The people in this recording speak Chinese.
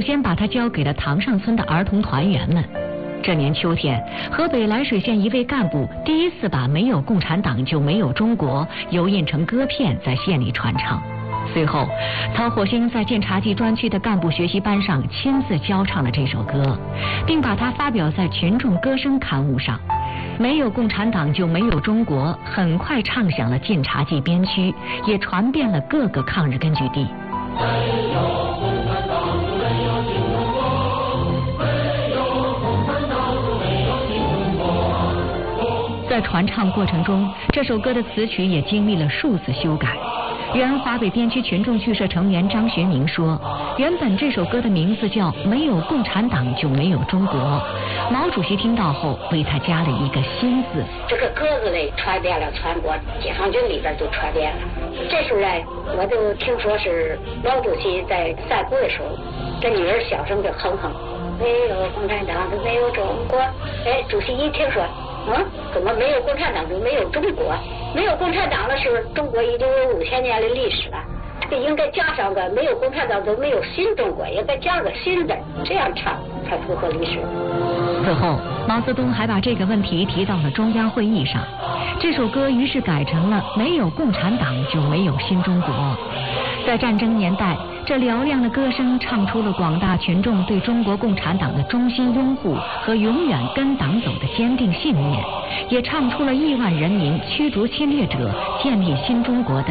先把它交给了塘上村的儿童团员们。这年秋天，河北涞水县一位干部第一次把没有共产党就没有中国油印成歌片在县里传唱。随后，曹火星在晋察冀专区的干部学习班上亲自教唱了这首歌，并把它发表在群众歌声刊物上。没有共产党就没有中国很快唱响了晋察冀边区，也传遍了各个抗日根据地。没有共产党就没有新中国，没有共产党就没有新中国。在传唱过程中，这首歌的词曲也经历了数次修改。原华北边区群众剧社成员张学明说，原本这首歌的名字叫《没有共产党就没有中国》，毛主席听到后为他加了一个新字。 这个歌字嘞传遍了全国，解放军里边就传遍了。这时候呢，我就听说是毛主席在散步的时候，这女儿小声就哼哼，没有共产党就没有中国。哎，主席一听说，怎么没有共产党就没有中国？没有共产党的时候，中国已经有5000年的历史了。这应该加上个没有共产党就没有新中国，应该加个新的，这样唱才符合历史。 此后，毛泽东还把这个问题提到了中央会议上，这首歌于是改成了没有共产党就没有新中国。在战争年代，这嘹亮的歌声唱出了广大群众对中国共产党的衷心拥护和永远跟党走的坚定信念，也唱出了亿万人民驱逐侵略者、建立新中国的